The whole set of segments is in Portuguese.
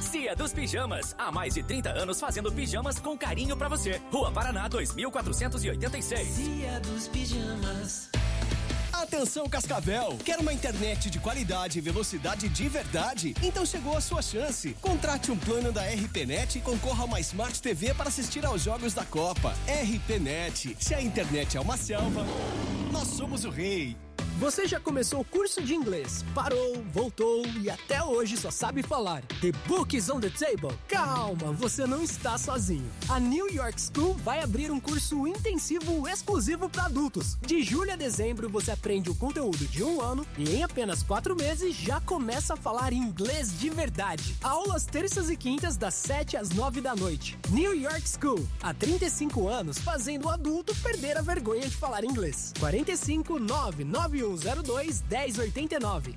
Cia dos Pijamas, há mais de 30 anos fazendo pijamas com carinho pra você. Rua Paraná 2486. Cia dos Pijamas. Atenção Cascavel, quer uma internet de qualidade e velocidade de verdade? Então chegou a sua chance. Contrate um plano da RPNet e concorra a uma Smart TV para assistir aos jogos da Copa. RPNet, se a internet é uma selva, nós somos o rei. Você já começou o curso de inglês, parou, voltou e até hoje só sabe falar The book is on the table? Calma, você não está sozinho. A New York School vai abrir um curso intensivo exclusivo para adultos. De julho a dezembro você aprende o conteúdo de 1 ano e em apenas 4 meses já começa a falar inglês de verdade. Aulas terças e quintas das 7 às 9 da noite. New York School, há 35 anos fazendo o adulto perder a vergonha de falar inglês. 45 991 02-1089.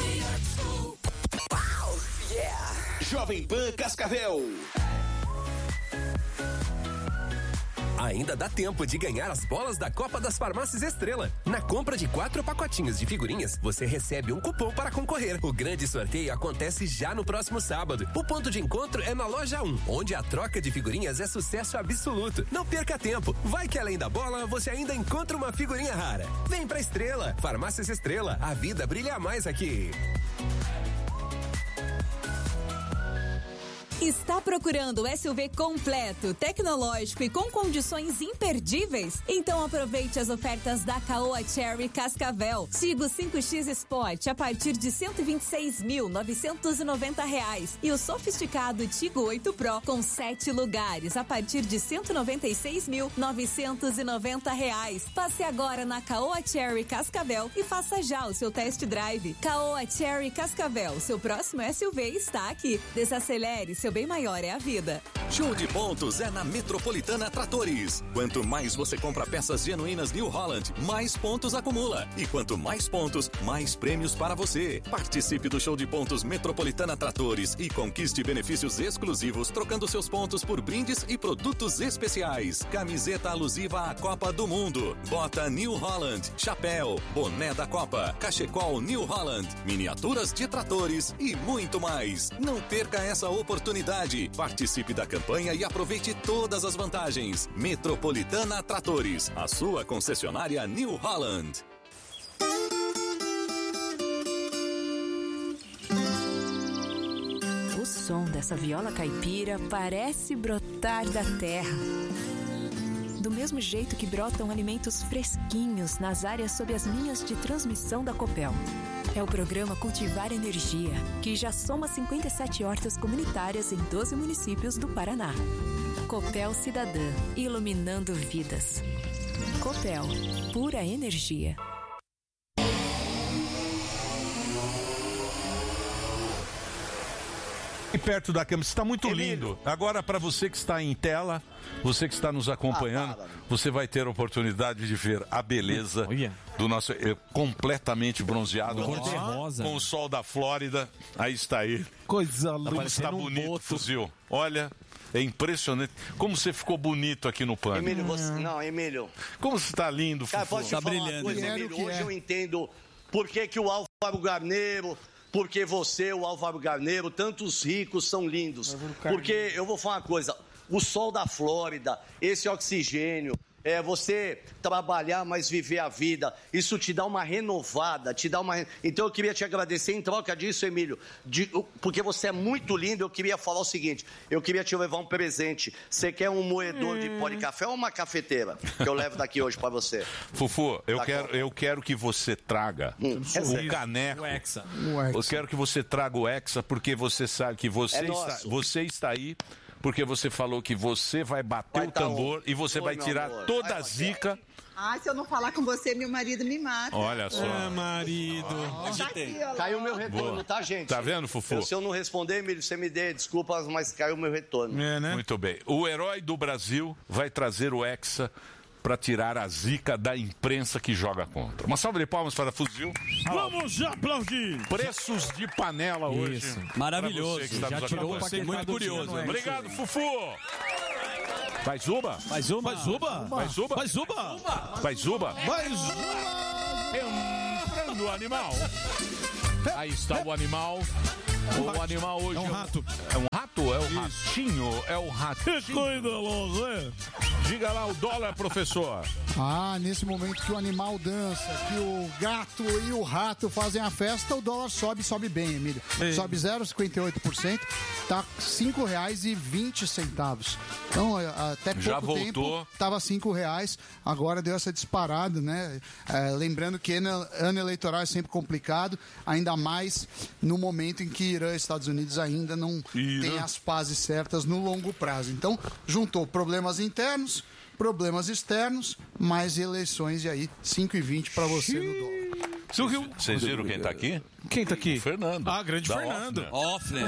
Wow, yeah. Jovem Pan Cascavel. Ainda dá tempo de ganhar as bolas da Copa das Farmácias Estrela. Na compra de 4 pacotinhos de figurinhas, você recebe um cupom para concorrer. O grande sorteio acontece já no próximo sábado. O ponto de encontro é na loja 1, onde a troca de figurinhas é sucesso absoluto. Não perca tempo. Vai que além da bola, você ainda encontra uma figurinha rara. Vem pra Estrela. Farmácias Estrela. A vida brilha mais aqui. Está procurando SUV completo, tecnológico e com condições imperdíveis? Então aproveite as ofertas da Caoa Chery Cascavel. Tigo 5X Sport a partir de R$ 126.990 e o sofisticado Tigo 8 Pro com 7 lugares a partir de R$ 196.990. Passe agora na Caoa Chery Cascavel e faça já o seu test drive. Caoa Chery Cascavel, seu próximo SUV está aqui. Desacelere, seu bem maior é a vida. Show de pontos é na Metropolitana Tratores. Quanto mais você compra peças genuínas New Holland, mais pontos acumula. E quanto mais pontos, mais prêmios para você. Participe do Show de Pontos Metropolitana Tratores e conquiste benefícios exclusivos trocando seus pontos por brindes e produtos especiais. Camiseta alusiva à Copa do Mundo, bota New Holland, chapéu, boné da Copa, cachecol New Holland, miniaturas de tratores e muito mais. Não perca essa oportunidade. Participe da campanha e aproveite todas as vantagens. Metropolitana Tratores, a sua concessionária New Holland. O som dessa viola caipira parece brotar da terra. Do mesmo jeito que brotam alimentos fresquinhos nas áreas sob as linhas de transmissão da Copel. É o programa Cultivar Energia, que já soma 57 hortas comunitárias em 12 municípios do Paraná. Copel Cidadã, iluminando vidas. Copel, pura energia. E perto da câmera, está muito lindo. Agora, para você que está em tela, você que está nos acompanhando, você vai ter a oportunidade de ver a beleza do nosso completamente bronzeado, com o sol da Flórida. Aí está ele. Coisa linda. Como está bonito, Fuzil. Olha, é impressionante. Como você ficou bonito aqui no pano. Emílio, Emílio. Como você está lindo, Cara, Fufu. posso te falar uma coisa, Emílio? Hoje eu entendo por que o Álvaro Garneiro... Porque você, o Álvaro Garneiro, tantos ricos são lindos. Porque eu vou falar uma coisa, o sol da Flórida, esse oxigênio, você trabalhar, mas viver a vida, isso te dá uma renovada, Então eu queria te agradecer em troca disso, Emílio, porque você é muito lindo. Eu queria falar o seguinte, eu queria te levar um presente. Você quer um moedor de pó de café ou uma cafeteira? Que eu levo daqui hoje pra você. Fufu, eu quero que você traga o caneco. O Hexa. Eu quero que você traga o Hexa, porque você sabe que você está aí, porque você falou que você vai bater o tambor e você vai tirar toda a zica. Se eu não falar com você, meu marido me mata. Olha só. Marido. Caiu meu retorno, tá, gente? Tá vendo, Fufu? Se eu não responder, Emílio, você me dê desculpas, mas caiu meu retorno. Né? Muito bem. O herói do Brasil vai trazer o Hexa para tirar a zica da imprensa que joga contra. Uma salva de palmas para Fuzil. Vamos aplaudir. Preços de panela hoje. Isso. Maravilhoso. Já tirou o pacote. Muito curioso. Obrigado, Fufu. Mais uma? Entrando o animal. Aí está o animal. O animal hoje é um rato. É um rato? ratinho, é o ratinho. Que coisa louca, Diga lá o dólar, professor. Nesse momento que o animal dança, que o gato e o rato fazem a festa, o dólar sobe bem, Emílio. Sobe 0,58%, tá R$ 5,20. Então, até pouco Já voltou. tempo, tava R$ 5,00, agora deu essa disparada, né? Lembrando que ano eleitoral é sempre complicado, ainda mais no momento em que Irã e Estados Unidos ainda não têm as pazes certas no longo prazo. Então, juntou problemas internos, problemas externos, mais eleições, e aí 5,20 para você no dólar. Vocês viram quem tá aqui? Quem tá aqui? O Fernando. Grande da Fernando. Offner.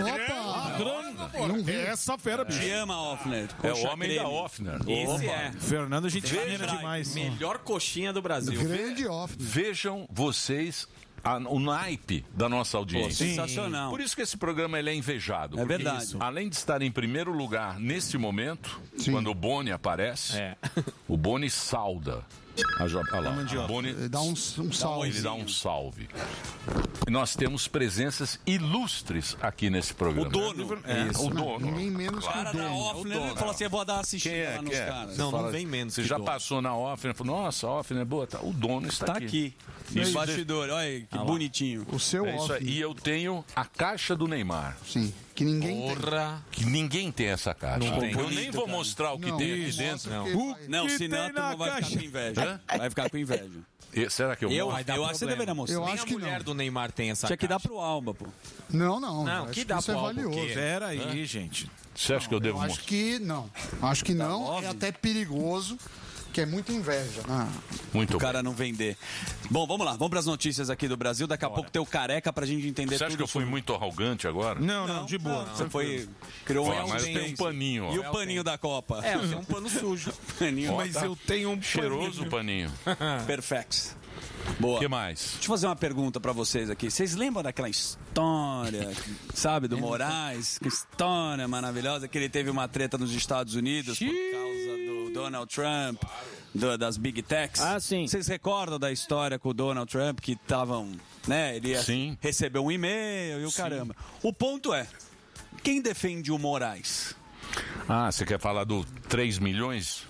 Essa fera, bicho. Te ama, Offner. É o homem da Offner. Esse é. Fernando, a gente fina demais. Melhor coxinha do Brasil. Grande Offner. Vejam vocês o naipe da nossa audiência. Sensacional. Por isso que esse programa ele é invejado. É verdade. Isso, além de estar em primeiro lugar neste momento, quando o Boni aparece, o Boni sauda. Olha lá, o Boni Ele dá um salve. Ele dá um salve. E nós temos presenças ilustres aqui nesse programa. O dono. O dono. Ninguém menos que o Cara da dono. Offner, ele falou assim, eu vou dar assistida lá nos caras. Não vem menos. Você já passou na Offner, falou, nossa, a Offner é boa. Tá. O dono está aqui. Isso, bastidor, olha que bonitinho. O seu isso aí. E eu tenho a caixa do Neymar. Sim, que ninguém tem. Que ninguém tem essa caixa. Eu nem vou mostrar o que tem aqui dentro. Não, senão a turma vai ficar com inveja. Vai ficar com inveja. Será que eu acho que você deveria mostrar. Eu acho que a mulher do Neymar tem essa Tinha que dar pro Alba, pô. Não, que dá isso pro é Alba, valioso. Pera aí, gente. Você acha que eu devo Acho mostrar? que não. Acho que não. É até perigoso, que é muita inveja. Muito o cara não vender. Bom, vamos lá. Vamos para as notícias aqui do Brasil. Daqui a pouco tem o Careca pra gente entender tudo. Você acha que eu fui muito arrogante agora? Não, de boa. Você foi... Criou mas tem um paninho, ó. E o paninho da Copa? Tem um pano sujo. Paninho. Mas eu tenho um cheiroso paninho. Perfex. Boa. O que mais? Deixa eu fazer uma pergunta pra vocês aqui. Vocês lembram daquela história, sabe, do Moraes? Que história maravilhosa, que ele teve uma treta nos Estados Unidos por causa do Donald Trump, das Big Techs. Sim. Vocês recordam da história com o Donald Trump, que estavam, né, ele recebeu um e-mail e o caramba. O ponto é, quem defende o Moraes? Você quer falar do 3 milhões?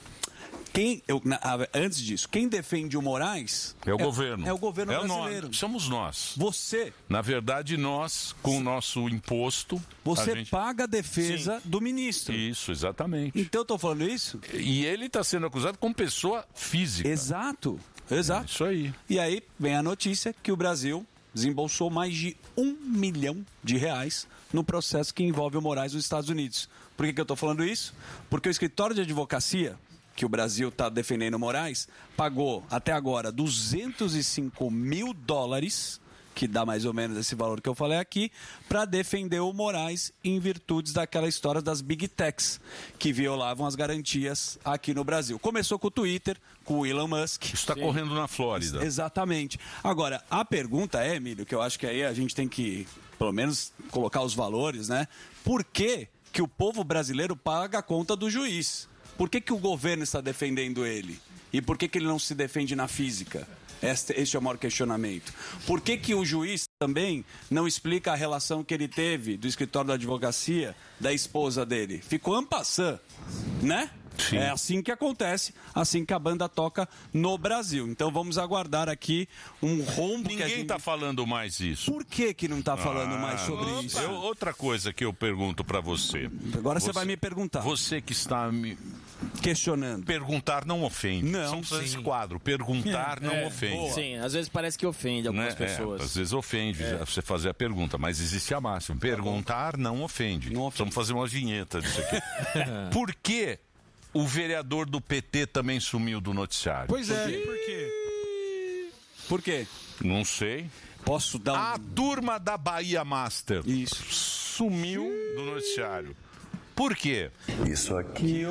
Antes disso, quem defende o Moraes é o governo. É o governo brasileiro. Somos nós. Você. Na verdade, nós, com o nosso imposto... Você paga a defesa do ministro. Isso, exatamente. Então eu estou falando isso? E ele está sendo acusado como pessoa física. Exato. Isso aí. E aí vem a notícia que o Brasil desembolsou mais de R$1 milhão no processo que envolve o Moraes nos Estados Unidos. Por que eu estou falando isso? Porque o escritório de advocacia que o Brasil está defendendo o Moraes, pagou até agora $205 mil, que dá mais ou menos esse valor que eu falei aqui, para defender o Moraes em virtudes daquela história das Big Techs, que violavam as garantias aqui no Brasil. Começou com o Twitter, com o Elon Musk. Isso está correndo na Flórida. Exatamente. Agora, a pergunta é, Emílio, que eu acho que aí a gente tem que, pelo menos, colocar os valores, né? Por que o povo brasileiro paga a conta do juiz? Por que o governo está defendendo ele? E por que ele não se defende na física? Este é o maior questionamento. Por que o juiz também não explica a relação que ele teve do escritório da advocacia da esposa dele? Ficou en passant, né? Sim. É assim que acontece, assim que a banda toca no Brasil. Então vamos aguardar aqui um rombo. Ninguém está falando mais isso. Por que não está falando mais sobre isso? Outra coisa que eu pergunto para você. Agora você vai me perguntar. Você que está me questionando. Perguntar não ofende. Não. São esse quadro. Perguntar não ofende. Boa. Sim, às vezes parece que ofende algumas pessoas. Às vezes ofende você fazer a pergunta, mas existe a máxima. Perguntar não ofende. Vamos fazer uma vinheta disso aqui. Por que o vereador do PT também sumiu do noticiário? Pois é, por quê? Por quê? Não sei. Posso dar A turma da Bahia Master sumiu do noticiário. Por quê? Isso aqui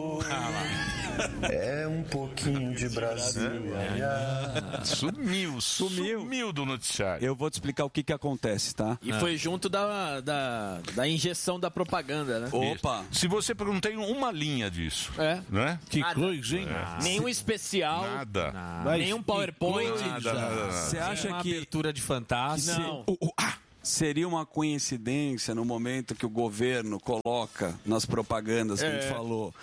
é um pouquinho de Brasil. Sumiu do noticiário. Eu vou te explicar o que acontece, tá? E foi junto da injeção da propaganda, né? Opa! Se você perguntar uma linha disso. Né? Que coisa, hein? Nenhum especial. Nada. Nenhum PowerPoint. Você acha uma que abertura de fantástico? Não. seria uma coincidência no momento que o governo coloca nas propagandas que a gente falou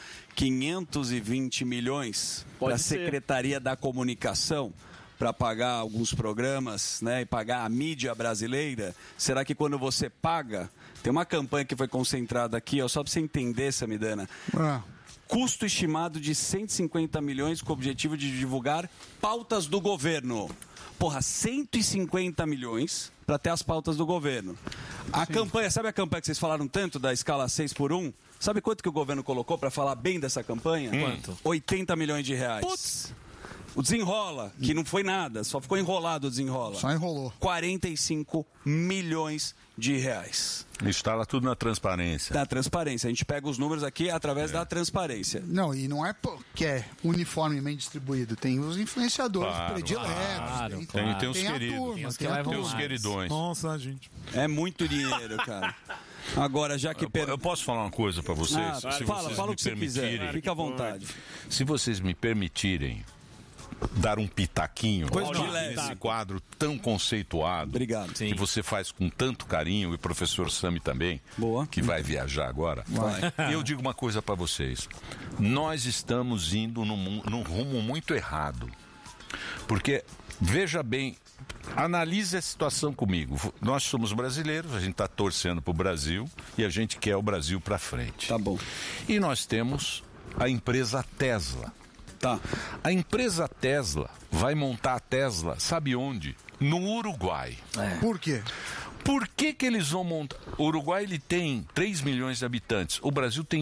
520 milhões para a Secretaria da Comunicação para pagar alguns programas, né, e pagar a mídia brasileira? Será que quando você paga, tem uma campanha que foi concentrada aqui, ó, só para você entender, Samidana, custo estimado de 150 milhões com o objetivo de divulgar pautas do governo. Porra, 150 milhões para ter as pautas do governo. A campanha, sabe a campanha que vocês falaram tanto da escala 6x1? Sabe quanto que o governo colocou para falar bem dessa campanha? Quanto? 80 milhões de reais. Putz! O Desenrola, que não foi nada, só ficou enrolado o Desenrola. Só enrolou. 45 milhões de reais. Está lá tudo na transparência. Da transparência. A gente pega os números aqui através da transparência. Não, e não é que é uniformemente distribuído. Tem os influenciadores prediletos. Tem os queridos. Tem os queridões. Nossa, gente. É muito dinheiro, cara. Agora, já que... Eu posso falar uma coisa para vocês? Fala o que você quiser. Fica à vontade. Se vocês me permitirem dar um pitaquinho nesse quadro tão conceituado. Obrigado. Que você faz com tanto carinho, e o professor Sami também, que vai viajar agora. Eu digo uma coisa para vocês. Nós estamos indo num rumo muito errado. Porque, veja bem, analise a situação comigo. Nós somos brasileiros, a gente está torcendo para o Brasil e a gente quer o Brasil para frente. Tá bom. E nós temos a empresa Tesla. A empresa Tesla vai montar a Tesla, sabe onde? No Uruguai. Por quê? Por que eles vão montar? O Uruguai ele tem 3 milhões de habitantes. O Brasil tem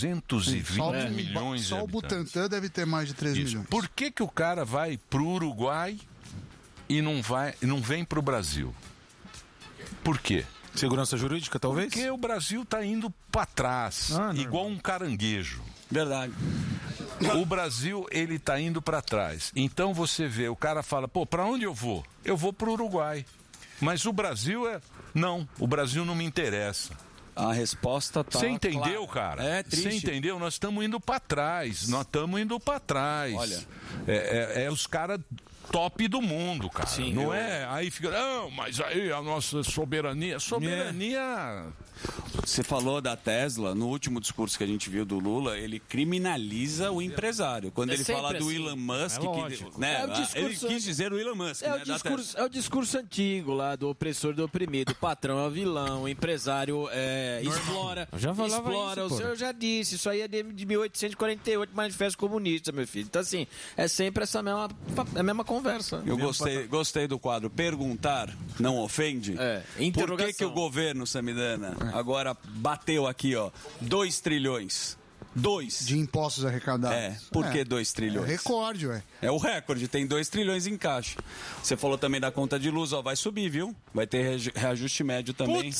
220 milhões de habitantes. Só o Butantan deve ter mais de 3 milhões. Por que o cara vai pro Uruguai e não vem pro Brasil? Por quê? Segurança jurídica, talvez? Porque o Brasil está indo para trás, igual um caranguejo. Verdade. O Brasil, ele está indo para trás. Então você vê, o cara fala, para onde eu vou? Eu vou pro Uruguai. Mas o Brasil não, o Brasil não me interessa. A resposta tá... Você entendeu, cara? É triste. Você entendeu? Nós estamos indo para trás. Olha. Os caras top do mundo, cara. Sim, não é? Aí fica, não, mas aí a nossa soberania... Você falou da Tesla, no último discurso que a gente viu do Lula, ele criminaliza o empresário. Quando ele fala do Elon Musk, ele quis dizer o Elon Musk. É o discurso antigo lá do opressor do oprimido. O patrão é o vilão, o empresário explora. Eu já disse, isso aí é de 1848, Manifesto Comunista, meu filho. Então, assim, é sempre essa mesma conversa. Eu gostei do quadro. Perguntar não ofende? Por que o governo, Samidana, agora bateu aqui, 2 trilhões? 2. De impostos arrecadados. Por que 2 trilhões? É recorde, É o recorde, tem 2 trilhões em caixa. Você falou também da conta de luz, vai subir, viu? Vai ter reajuste médio também.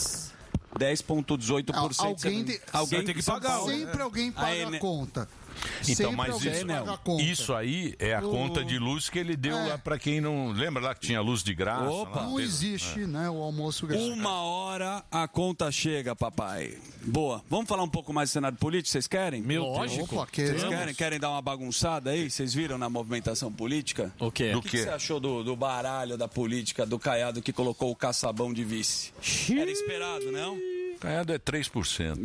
10,18%. Alguém tem que pagar. Sempre alguém paga a conta. Então, mas isso aí é a conta de luz que ele deu lá para quem não... Lembra lá que tinha luz de graça? Opa, não existe, né, o almoço grátis. 1 hora a conta chega, papai. Boa. Vamos falar um pouco mais do cenário político? Vocês querem? Lógico. Opa, vocês querem dar uma bagunçada aí? Vocês viram na movimentação política? O quê? O que você achou do baralho da política do Caiado que colocou o Caçabão de vice? Era esperado, não? Caiado é 3%.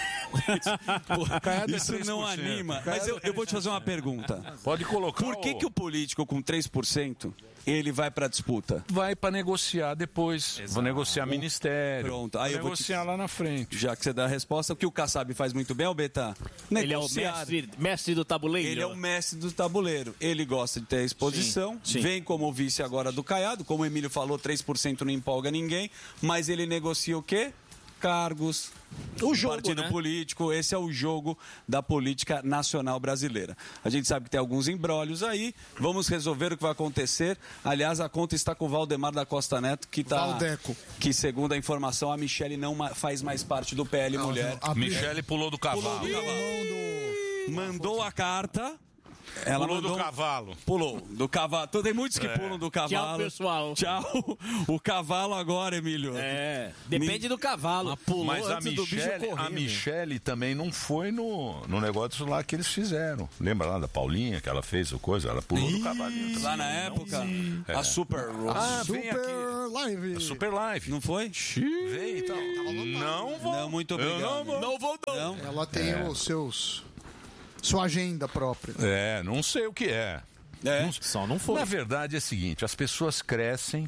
Isso não anima. Mas eu vou te fazer uma pergunta. Pode colocar. Por que o político com 3% ele vai para disputa? Vai para negociar depois. Vou negociar ministério. Pronto. Aí vou negociar lá na frente. Já que você dá a resposta, o que o Kassab faz muito bem, Albeta? Ele é o mestre do tabuleiro. Ele é o mestre do tabuleiro. Ele gosta de ter a exposição. Sim. Vem como vice agora do Caiado. Como o Emílio falou, 3% não empolga ninguém. Mas ele negocia o quê? Cargos, partido político. Esse é o jogo da política nacional brasileira. A gente sabe que tem alguns embrólios aí. Vamos resolver o que vai acontecer. Aliás, a conta está com o Valdemar da Costa Neto, que está... Valdeco. Que, segundo a informação, a Michele não faz mais parte do PL Mulher. Michele pulou do cavalo. Mandou a carta... Ela pulou mandou do cavalo. Pulou do cavalo. Tem muitos que pulam do cavalo. Tchau, pessoal. Tchau. O cavalo agora, Emílio. Depende do cavalo. Pulou Mas a antes do bicho correr. A Michele também não foi no negócio lá que eles fizeram. Lembra lá da Paulinha, que ela fez o coisa? Ela pulou do cavalinho. Lá na época, a Super Live. A Super Live. Não foi? Veio então. Não vou. Não, muito obrigado. Não vou. Ela tem sua agenda própria. Não sei o que é. Só não foi. Na verdade é o seguinte, as pessoas crescem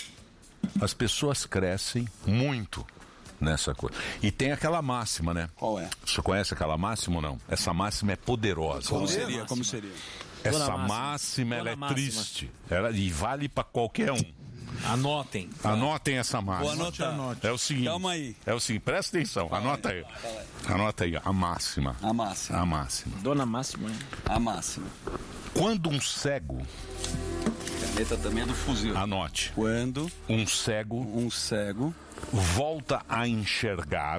muito nessa coisa. E tem aquela máxima, né? Qual é? Você conhece aquela máxima ou não? Essa máxima é poderosa. Como seria? Essa máxima ela é triste. E vale para qualquer um. Anotem. Anotem essa máxima. Vou anotar. É o seguinte. Calma aí. É o seguinte, presta atenção. Anota aí. Anota aí, a máxima. A máxima. Dona Máxima. A máxima. Quando um cego... Caneta também é do fuzil. Anote. Quando um cego volta a enxergar...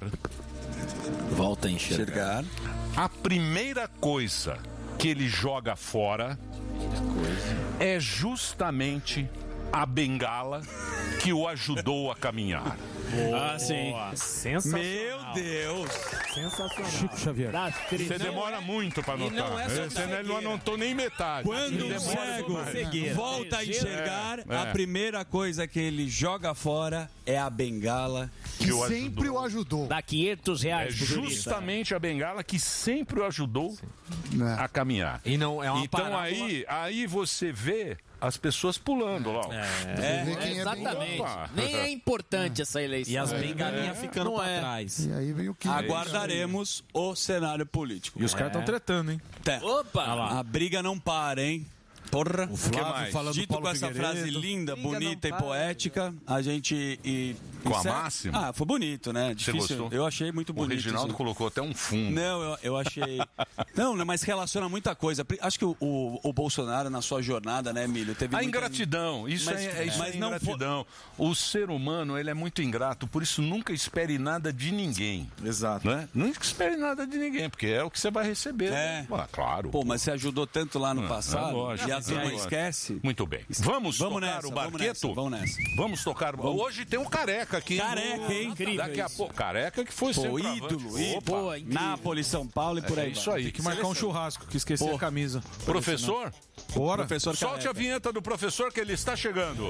A primeira coisa que ele joga fora é justamente a bengala que o ajudou a caminhar. Sim. Sensacional. Meu Deus. Sensacional. Chico Xavier. Você demora muito para anotar. Você não anotou nem metade. Quando um cego volta a enxergar, a primeira coisa que ele joga fora é a bengala que sempre o ajudou. Dá R$500. É justamente a bengala que sempre o ajudou a caminhar. E não é uma então aí você vê as pessoas pulando lá. Exatamente. Nem é importante essa eleição. E as bengalinhas ficando pra trás. E aí vem o que aguardaremos o cenário político. E os caras estão tretando, hein? Opa! A briga não para, hein? Porra. O Flávio falando Dito Paulo com essa Figueiredo. frase linda, bonita e poética, a gente... Com a máxima? Foi bonito, né? Difícil. Você gostou? Eu achei muito bonito. O Reginaldo colocou até um fundo. Não, eu achei... Não, mas relaciona muita coisa. Acho que o Bolsonaro, na sua jornada, né, Emílio? Teve a ingratidão. Isso é ingratidão. O ser humano, ele é muito ingrato, por isso nunca espere nada de ninguém. Exato. Né? Nunca espere nada de ninguém, porque é o que você vai receber. Claro. Pô, mas você ajudou tanto lá no passado. Lógico. E a turma esquece. Muito bem. Vamos tocar nessa, o Barqueto? Vamos nessa. Vamos tocar. Hoje tem um careca aqui. Careca, hein? Incrível. Daqui a pouco. Careca que foi seu ídolo. Nápoles, São Paulo e por aí. Isso aí. Tem que marcar um churrasco, que esqueci a camisa. Professor? Bora. Professor Solte Careca. a vinheta do professor que ele está chegando.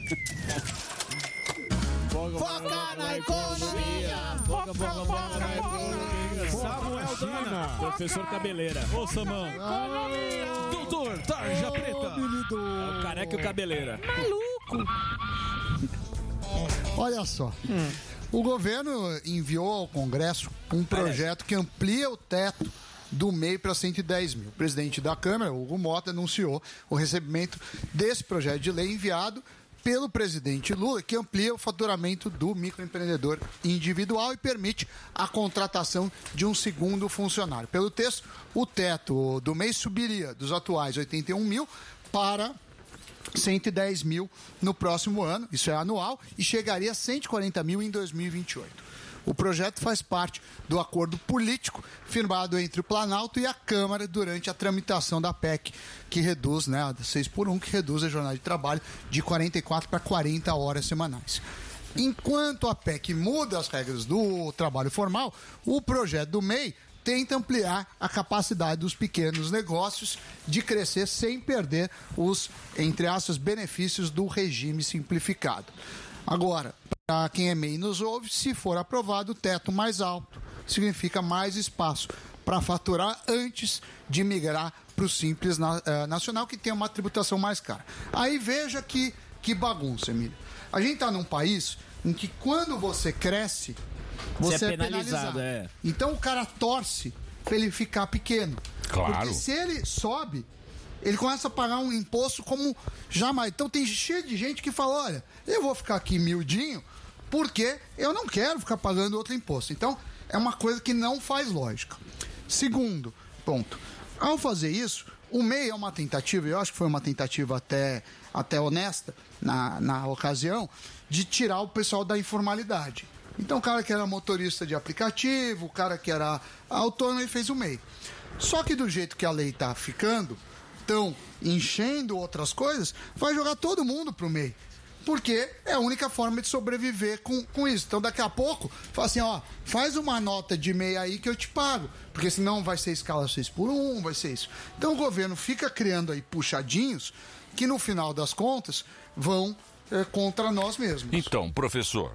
Foca na economia. Foca na economia. Samuel Dana. Professor Cabeleira. Ô, Samão. Doutor Tarja Preta. O Careca e o Cabeleira. Maluco. Olha só. O governo enviou ao Congresso um projeto que amplia o teto do MEI para 110 mil. O presidente da Câmara, Hugo Mota, anunciou o recebimento desse projeto de lei enviado pelo presidente Lula, que amplia o faturamento do microempreendedor individual e permite a contratação de um segundo funcionário. Pelo texto, o teto do MEI subiria dos atuais 81 mil para 110 mil no próximo ano, isso é anual, e chegaria a 140 mil em 2028. O projeto faz parte do acordo político firmado entre o Planalto e a Câmara durante a tramitação da PEC, que reduz, né, a 6x1, que reduz a jornada de trabalho de 44 para 40 horas semanais. Enquanto a PEC muda as regras do trabalho formal, o projeto do MEI tenta ampliar a capacidade dos pequenos negócios de crescer sem perder os, entre aspas, benefícios do regime simplificado. Agora, para quem é MEI e nos ouve, se for aprovado, o teto mais alto significa mais espaço para faturar antes de migrar para o Simples Nacional, que tem uma tributação mais cara. Aí veja que bagunça, Emílio. A gente está num país em que quando você cresce, você é penalizado. Então o cara torce para ele ficar pequeno. Claro. Porque se ele sobe, ele começa a pagar um imposto como jamais. Então tem cheio de gente que fala, olha, eu vou ficar aqui miudinho porque eu não quero ficar pagando outro imposto. Então é uma coisa que não faz lógica. Segundo ponto, ao fazer isso, o MEI é uma tentativa, eu acho que foi uma tentativa até honesta na ocasião, de tirar o pessoal da informalidade. Então o cara que era motorista de aplicativo, o cara que era autônomo, ele fez o MEI. Só que do jeito que a lei está ficando, estão enchendo outras coisas, vai jogar todo mundo pro meio. Porque é a única forma de sobreviver com isso. Então, daqui a pouco, fala assim, ó, faz uma nota de meia aí que eu te pago. Porque senão vai ser escala 6x1, vai ser isso. Então, o governo fica criando aí puxadinhos que, no final das contas, vão contra nós mesmos. Então, professor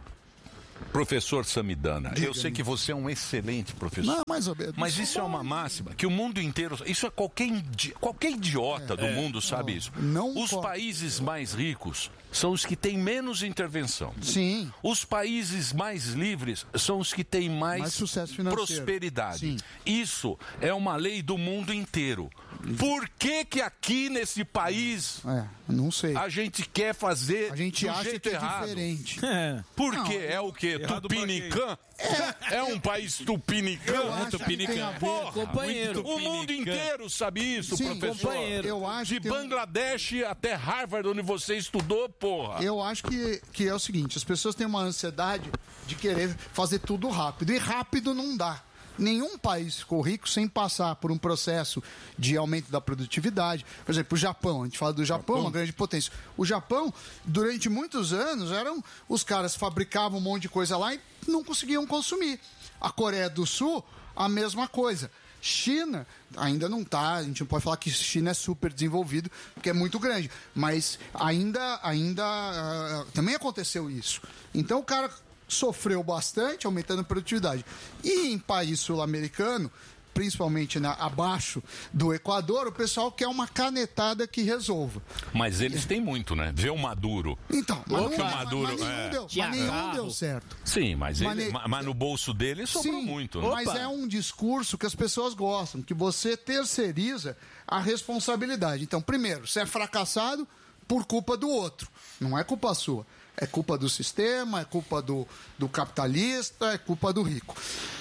Samidana, eu sei que você é um excelente professor. Não, mais ou menos. Mas isso é uma máxima que o mundo inteiro... Isso é qualquer idiota do mundo sabe isso. Os países mais ricos são os que têm menos intervenção. Sim. Os países mais livres são os que têm mais sucesso financeiro. Prosperidade. Sim. Isso é uma lei do mundo inteiro. Por que aqui nesse país não sei. a gente quer fazer a gente do acha jeito que é errado? Diferente. Por quê? É o quê? Tupiniquim? É um país tupiniquim? Porra, companheiro. O mundo inteiro sabe isso, Sim, professor. companheiro. Eu acho de Bangladesh até Harvard, onde você estudou, porra. Eu acho que é o seguinte, as pessoas têm uma ansiedade de querer fazer tudo rápido. E rápido não dá. Nenhum país ficou rico sem passar por um processo de aumento da produtividade. Por exemplo, o Japão, a gente fala do Japão, uma grande potência. O Japão, durante muitos anos, os caras fabricavam um monte de coisa lá e não conseguiam consumir. A Coreia do Sul, a mesma coisa. China, ainda não está, a gente não pode falar que China é super desenvolvido, porque é muito grande, mas ainda também aconteceu isso. Então o cara sofreu bastante, aumentando a produtividade. E em país sul-americano, principalmente abaixo do Equador, o pessoal quer uma canetada que resolva. Mas eles têm muito, né? Vê o Maduro. Então, mas nenhum deu certo. Sim, mas no bolso dele sobrou muito. Né? Mas é um discurso que as pessoas gostam, que você terceiriza a responsabilidade. Então, primeiro, você é fracassado por culpa do outro, não é culpa sua. É culpa do sistema, é culpa do capitalista, é culpa do rico.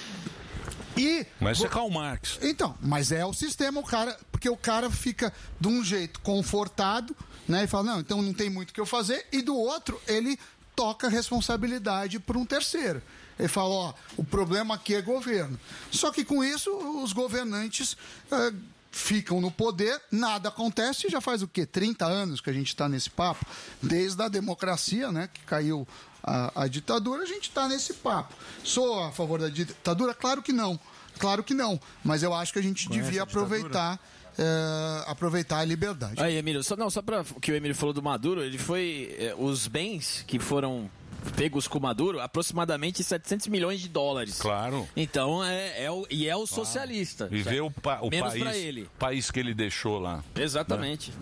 Mas é Karl Marx. Então, mas é o sistema, porque o cara fica de um jeito confortado, né? E fala, não, então não tem muito o que eu fazer. E do outro, ele toca a responsabilidade para um terceiro. Ele fala, ó, o problema aqui é governo. Só que com isso, os governantes... ficam no poder, nada acontece, já faz o quê? 30 anos que a gente está nesse papo, desde a democracia, né, que caiu a ditadura, a gente está nesse papo. Sou a favor da ditadura? Claro que não, mas eu acho que a gente devia aproveitar a liberdade. Aí, Emílio, só para o que o Emílio falou do Maduro, ele foi os bens que foram pegos com o Maduro, aproximadamente 700 milhões de dólares. Claro. Então, é o socialista. E vê o país que ele deixou lá. Exatamente.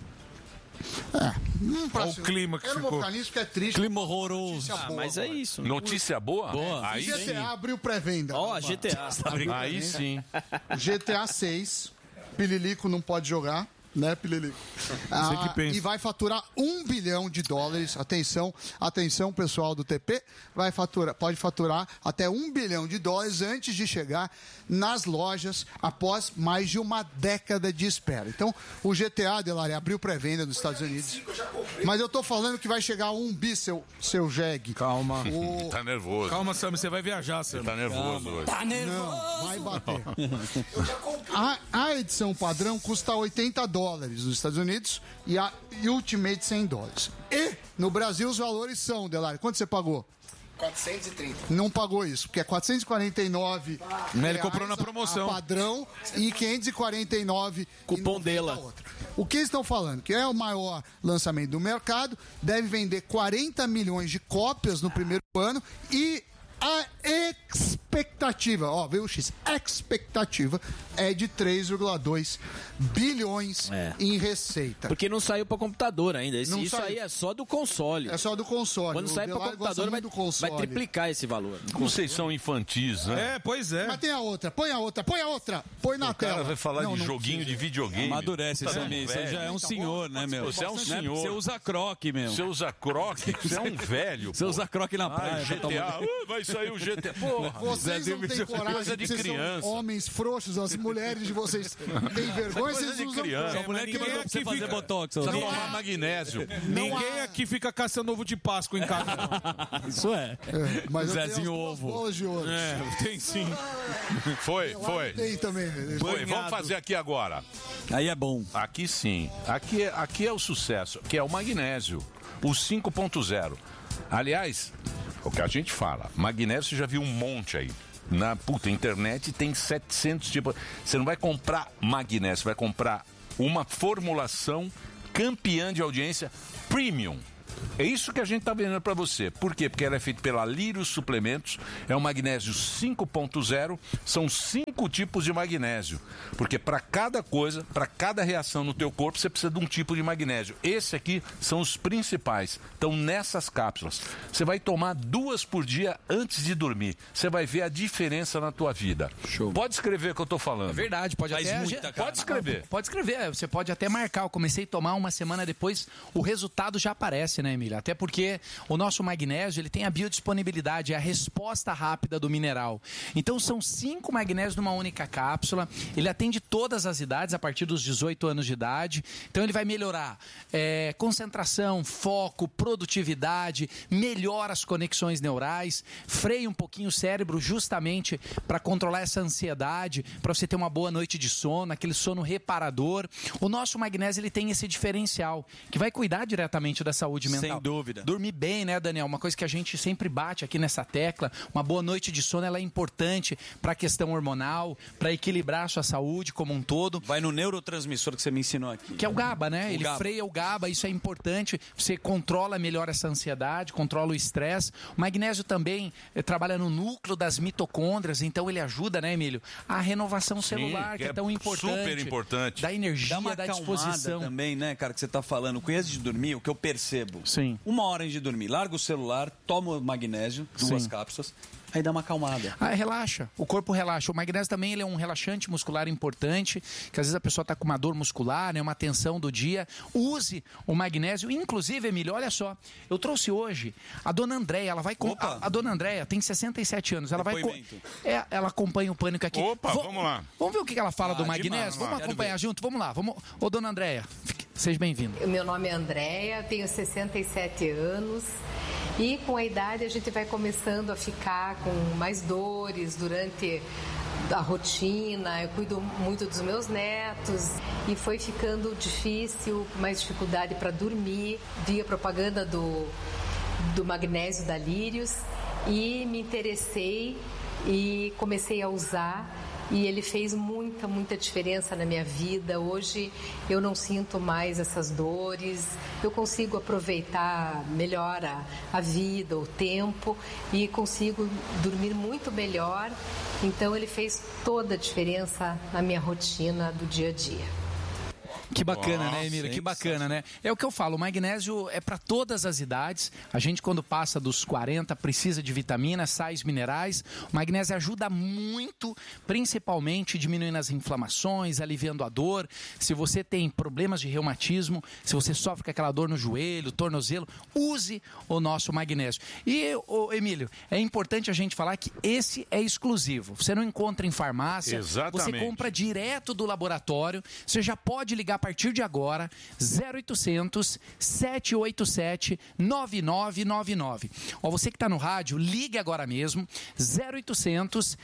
Olha o clima que ficou. Eu não vou ficar nisso, porque é triste. Clima horroroso. Mas é isso. Notícia boa? Aí GTA sim. abriu pré-venda. Ó, GTA. Aí sim. GTA 6, Pililico não pode jogar. Né, Pililico? E vai faturar $1 bilhão. Atenção, pessoal do TP, pode faturar até $1 bilhão antes de chegar nas lojas após mais de uma década de espera. Então, o GTA, Delari, abriu pré-venda nos Estados Unidos. Mas eu tô falando que vai chegar a $1 bi, seu jegue. Calma. Tá nervoso. Calma, Sam, você vai viajar, Sam. Você tá nervoso hoje. Tá nervoso. Não, vai bater. A edição padrão custa $80 nos Estados Unidos e a Ultimate $100. E no Brasil os valores são, Delari, quanto você pagou? 430. Não pagou isso, porque é 449 ele comprou na promoção. Padrão e 549 cupom dela. O que eles estão falando? Que é o maior lançamento do mercado, deve vender 40 milhões de cópias no primeiro ano e a expectativa, veio o X, expectativa é de 3,2 bilhões em receita. Porque não saiu para computador ainda. Isso aí é só do console. É só do console. Quando sair para computador vai triplicar esse valor. Vocês são infantis, né? Pois é. Mas tem a outra, põe na tela. O cara vai falar de joguinho de videogame. Amadurece, Samir. Você já é um senhor, né, meu? Você é um senhor. Você usa croque, meu. Você usa croque? Você é um velho. Você usa croque na praia. GTA, vai sair o GTA. Porra. Vocês não têm coragem de criança. São homens frouxos, as mulheres de vocês têm vergonha, vocês usam criança. A mulher que mandou pra você fazer botox. Precisa tomar magnésio. Ninguém aqui fica caçando ovo de Páscoa em casa. Isso é. Mas Zezinho Ovo. Bolas de ouro. Tem sim. Foi. Tem também. Foi. Vamos fazer aqui agora. Aí é bom. Aqui sim. Aqui é o sucesso, que é o magnésio. O 5.0. Aliás, o que a gente fala, magnésio você já viu um monte aí. Na internet tem 700 tipos. Você não vai comprar magnésio, você vai comprar uma formulação campeã de audiência premium. É isso que a gente está vendendo para você. Por quê? Porque ela é feita pela Lírios Suplementos, é um magnésio 5.0, são 5 tipos de magnésio. Porque para cada coisa, para cada reação no teu corpo, você precisa de um tipo de magnésio. Esse aqui são os principais. Estão nessas cápsulas. Você vai tomar 2 por dia antes de dormir. Você vai ver a diferença na tua vida. Show. Pode escrever o que eu estou falando. É verdade, pode Faz até... muita, cara. Pode escrever. Pode escrever, você pode até marcar. Eu comecei a tomar uma semana depois, o resultado já aparece, né, Emília? Até porque o nosso magnésio, ele tem a biodisponibilidade, a resposta rápida do mineral. Então são 5 magnésios numa única cápsula, ele atende todas as idades, a partir dos 18 anos de idade. Então ele vai melhorar concentração, foco, produtividade, melhora as conexões neurais, freia um pouquinho o cérebro justamente para controlar essa ansiedade, para você ter uma boa noite de sono, aquele sono reparador. O nosso magnésio, ele tem esse diferencial, que vai cuidar diretamente da saúde mental. Sem dúvida. Dormir bem, né, Daniel? Uma coisa que a gente sempre bate aqui nessa tecla, uma boa noite de sono, ela é importante para a questão hormonal, para equilibrar a sua saúde como um todo. Vai no neurotransmissor que você me ensinou aqui. Que é o GABA, né? Ele freia o GABA, isso é importante. Você controla melhor essa ansiedade, controla o estresse. O magnésio também trabalha no núcleo das mitocôndrias, então ele ajuda, né, Emílio? A renovação celular, que é tão importante. Super importante. Da energia, Dá uma da acalmada disposição. também, né, cara, que você tá falando. Com esse de dormir, o que eu percebo. Sim. 1 hora antes de dormir, larga o celular, toma o magnésio, 2 cápsulas, aí dá uma acalmada. Relaxa, o corpo relaxa. O magnésio também, ele é um relaxante muscular importante, que às vezes a pessoa está com uma dor muscular, né, uma tensão do dia. Use o magnésio. Inclusive, Emílio, olha só, eu trouxe hoje a dona Andréia, ela vai... A dona Andréia tem 67 anos, ela vai... Ela acompanha o Pânico aqui. Opa, vamos lá. Vamos ver o que ela fala do magnésio? Vamos acompanhar junto? Vamos lá. Ô, dona Andréia, seja bem-vinda. Meu nome é Andréia, tenho 67 anos e com a idade a gente vai começando a ficar com mais dores durante a rotina. Eu cuido muito dos meus netos e foi ficando difícil, mais dificuldade para dormir. Vi a propaganda do magnésio da Lírios e me interessei e comecei a usar. E ele fez muita diferença na minha vida. Hoje eu não sinto mais essas dores, eu consigo aproveitar melhor a vida, o tempo e consigo dormir muito melhor. Então ele fez toda a diferença na minha rotina do dia a dia. Que bacana, né, Emílio? Que bacana, né? É o que eu falo, o magnésio é para todas as idades. A gente, quando passa dos 40, precisa de vitaminas, sais minerais. O magnésio ajuda muito, principalmente diminuindo as inflamações, aliviando a dor. Se você tem problemas de reumatismo, se você sofre com aquela dor no joelho, tornozelo, use o nosso magnésio. E, Emílio, é importante a gente falar que esse é exclusivo. Você não encontra em farmácia. Exatamente. Você compra direto do laboratório. Você já pode ligar a partir de agora, 0800 787 9999. Ó, você que está no rádio, ligue agora mesmo, 0800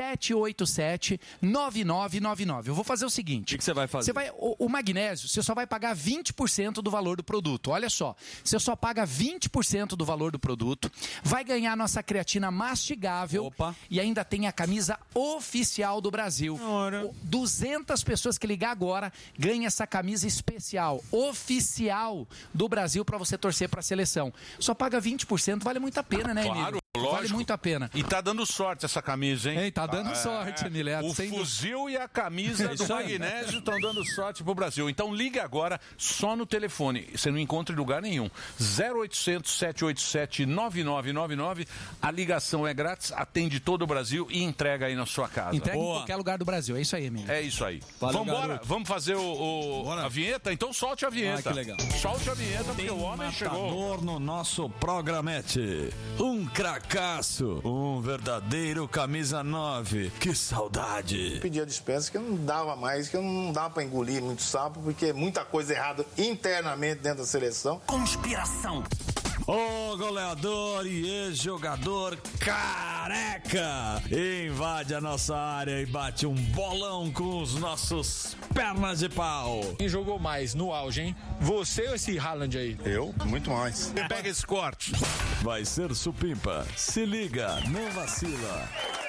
787 9999. Eu vou fazer o seguinte. O que você vai fazer? O magnésio, você só vai pagar 20% do valor do produto. Olha só, você só paga 20% do valor do produto, vai ganhar nossa creatina mastigável. Opa. E ainda tem a camisa oficial do Brasil. 200 pessoas que ligar agora ganham essa camisa especial, oficial do Brasil para você torcer para a seleção. Só paga 20%, vale muito a pena, né, Emílio? Claro, lógico. Vale muito a pena. E tá dando sorte essa camisa, hein? Tá dando sorte, Emílio. O fuzil e a camisa do magnésio estão dando sorte pro Brasil. Então ligue agora só no telefone. Você não encontra em lugar nenhum. 0800 787 9999. A ligação é grátis, atende todo o Brasil e entrega aí na sua casa. Entrega em qualquer lugar do Brasil. É isso aí, Emílio. É isso aí. Valeu, Vambora, garoto. vamos fazer a vinheta? Então solte a vinheta. Que legal. Solte a vinheta, porque o homem chegou. No nosso programete. Um craque Fracasso, um verdadeiro camisa 9. Que saudade. Pedi a dispensa que eu não dava mais, que eu não dava pra engolir muito sapo, porque muita coisa errada internamente dentro da seleção. Conspiração. O goleador e ex-jogador Careca invade a nossa área e bate um bolão com os nossos pernas de pau. Quem jogou mais no auge, hein? Você ou esse Haaland aí? Eu? Muito mais. Pega esse corte. Vai ser supimpa. Se liga, não vacila.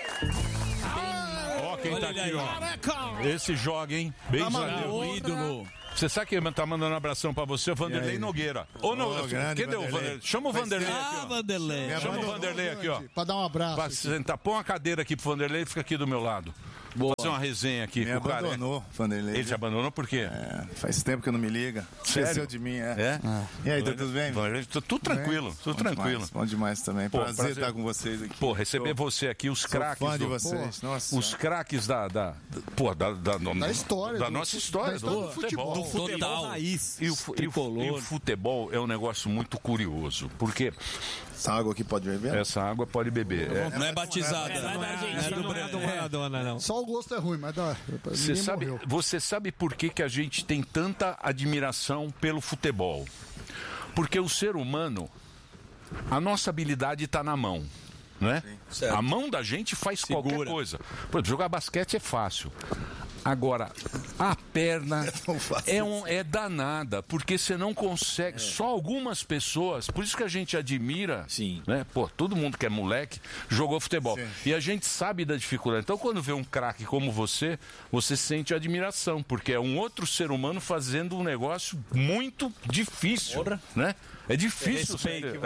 Ó, quem tá aqui, ó. Esse joga, hein? Bem ídolo. Você sabe quem tá mandando um abração pra você? O Vanderlei Nogueira. Ou não? Cadê o Vanderlei? Chama o Vanderlei aqui, ó. Vanderlei. Chama o Vanderlei aqui, ó. Pra dar um abraço. Pra sentar. Põe uma cadeira aqui pro Vanderlei e fica aqui do meu lado. Vou fazer uma resenha aqui. Me abandonou, Vanderlei. Ele te abandonou por quê? Faz tempo que não me liga. Sério? Esqueceu de mim, E aí, tá tudo bem? Tudo tranquilo, tudo tranquilo. Bom demais também. Prazer estar com vocês aqui. Pô, receber você aqui, os craques. Fã de vocês. Nossa. Os craques da história. Da nossa história, do futebol. Do futebol raiz. E o futebol é um negócio muito curioso, porque essa água aqui pode beber? Essa água pode beber. Não é batizada. Não é do Maradona, não. Só o gosto é ruim, mas você sabe por que a gente tem tanta admiração pelo futebol? Porque o ser humano, a nossa habilidade está na mão. Né? A mão da gente faz qualquer coisa. Por exemplo, jogar basquete é fácil. Agora, a perna é danada, porque você não consegue. Só algumas pessoas, por isso que a gente admira, né? Pô, todo mundo que é moleque jogou futebol. E a gente sabe da dificuldade. Então, quando vê um craque como você sente admiração, porque é um outro ser humano fazendo um negócio muito difícil, né? É difícil.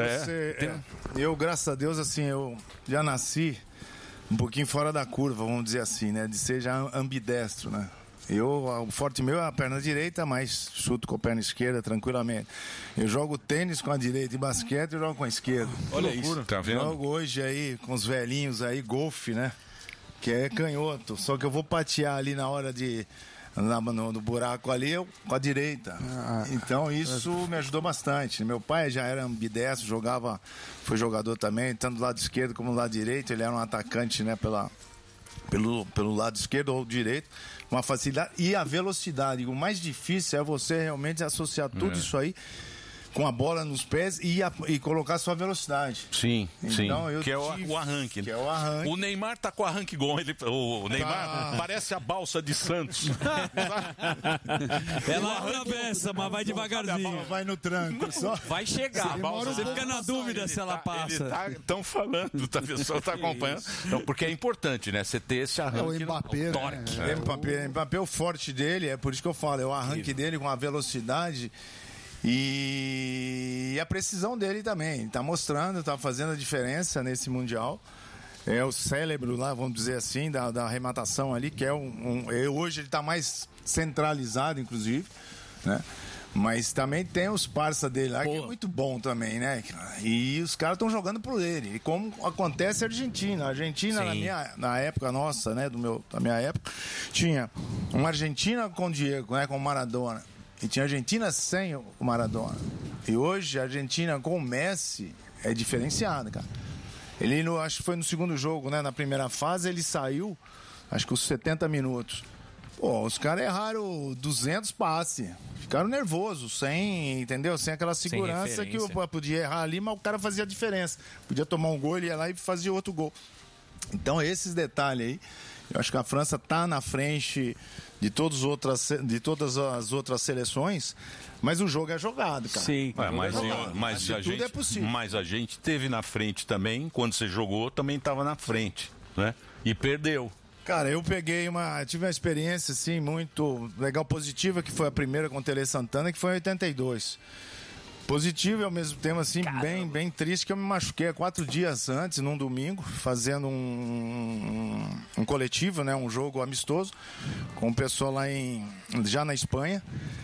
Eu, graças a Deus, assim, eu já nasci um pouquinho fora da curva, vamos dizer assim, né? De ser já ambidestro, né? O forte meu é a perna direita, mas chuto com a perna esquerda tranquilamente. Eu jogo tênis com a direita e basquete eu jogo com a esquerda. Olha isso, tá vendo? Jogo hoje aí com os velhinhos aí, golfe, né? Que é canhoto, só que eu vou patear ali na hora de... no buraco ali, eu com a direita. Então isso me ajudou bastante. Meu pai já era ambidestro, foi jogador também, tanto do lado esquerdo como do lado direito. Ele era um atacante, né, pelo lado esquerdo ou direito, uma facilidade e a velocidade. O mais difícil é você realmente associar tudo isso aí com a bola nos pés e colocar sua velocidade. Sim, então, que é o arranque. Que é o arranque. O Neymar tá com o arranque igual. O Neymar parece a balsa de Santos. Ela atravessa, mas vai devagarzinho. Vai no tranco só. Vai chegar. Você fica na dúvida se ela passa. Estão falando, a pessoa tá acompanhando. Então, porque é importante, né? Você ter esse arranque. O Mbappé, torque. Mbappé, o forte dele, é por isso que eu falo, é o arranque dele com a velocidade. E a precisão dele também, está mostrando, está fazendo a diferença nesse Mundial. É o cérebro lá, vamos dizer assim, da arrematação ali, que hoje ele está mais centralizado, inclusive, né? Mas também tem os parça dele lá, que é muito bom também, né? E os caras estão jogando por ele. E como acontece a Argentina. A Argentina, na época nossa, né? Da minha época, tinha uma Argentina com Diego, né? Com Maradona. E tinha a Argentina sem o Maradona. E hoje a Argentina com o Messi é diferenciada, cara. Ele, acho que foi no segundo jogo, né? Na primeira fase ele saiu, acho que os 70 minutos. Pô, os caras erraram 200 passes. Ficaram nervosos, entendeu? Sem aquela segurança que podia errar ali, mas o cara fazia a diferença. Podia tomar um gol, ele ia lá e fazia outro gol. Então esses detalhes aí, eu acho que a França está na frente de todas as outras seleções, mas o jogo é jogado, cara. Sim. Tudo é possível. Mas a gente teve na frente também, quando você jogou, também estava na frente, né? E perdeu. Cara, eu tive uma experiência, assim, muito legal, positiva, que foi a primeira com o Tele Santana, que foi em 82. Positivo e ao mesmo tempo, assim, bem triste, que eu me machuquei 4 dias antes, num domingo, fazendo um coletivo, né? Um jogo amistoso, com o pessoal lá já na Espanha.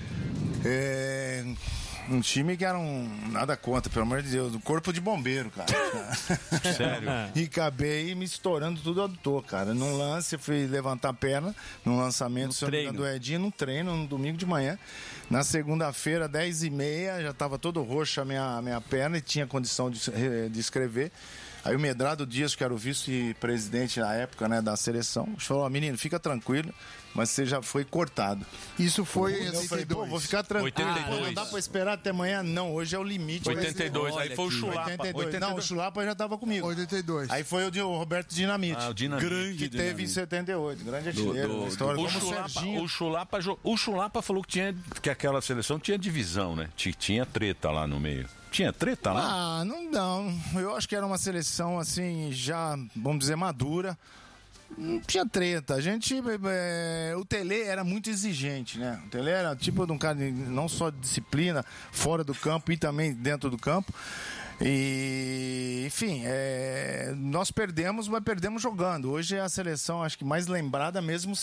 Um time que era nada contra, pelo amor de Deus, um corpo de bombeiro, cara. Sério? E acabei me estourando tudo adutor, cara. Num lance, eu fui levantar a perna, num lançamento do Edinho, num treino, no domingo de manhã. Na segunda-feira, 10h30, já estava todo roxo a minha perna e tinha condição de escrever. Aí o Medrado Dias, que era o vice-presidente na época, né, da seleção, falou: menino, fica tranquilo, mas você já foi cortado. Isso foi em 82. Eu falei, pô, vou ficar tranquilo. 82. Não dá pra esperar até amanhã? Não, hoje é o limite. 82, aí foi o Chulapa. 82. Não, o Chulapa já estava comigo. 82. Aí foi o Roberto Dinamite. O Dinamite. Grande que teve em 78. Grande artilheiro na história. O Chulapa falou que aquela seleção tinha divisão, né? Tinha treta lá no meio. Tinha treta lá? Não. Eu acho que era uma seleção, assim, já, vamos dizer, madura. Não tinha treta. A gente... o Tele era muito exigente, né? O Tele era tipo de um cara não só de disciplina, fora do campo e também dentro do campo. E, enfim, nós perdemos, mas perdemos jogando. Hoje é a seleção, acho que mais lembrada mesmo